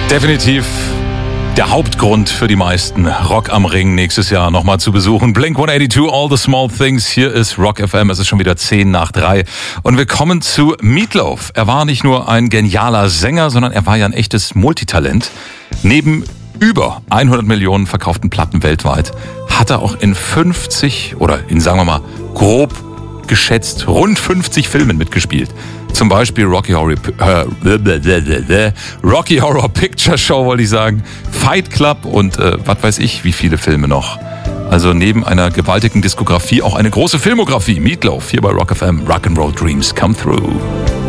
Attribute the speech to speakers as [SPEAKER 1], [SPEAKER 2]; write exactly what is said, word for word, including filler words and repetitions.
[SPEAKER 1] Definitiv der Hauptgrund für die meisten, Rock am Ring nächstes Jahr nochmal zu besuchen. Blink one eighty-two, All the Small Things. Hier ist Rock F M. Es ist schon wieder zehn nach drei. Und wir kommen zu Meat Loaf. Er war nicht nur ein genialer Sänger, sondern er war ja ein echtes Multitalent. Neben über hundert Millionen verkauften Platten weltweit hat er auch in fünfzig oder in, sagen wir mal, grob geschätzt rund fünfzig Filmen mitgespielt. Zum Beispiel Rocky Horror, äh, Rocky Horror Picture Show, wollte ich sagen, Fight Club und äh, was weiß ich, wie viele Filme noch. Also neben einer gewaltigen Diskografie auch eine große Filmografie. Meat Loaf hier bei Rock F M. Rock'n'Roll Dreams Come Through.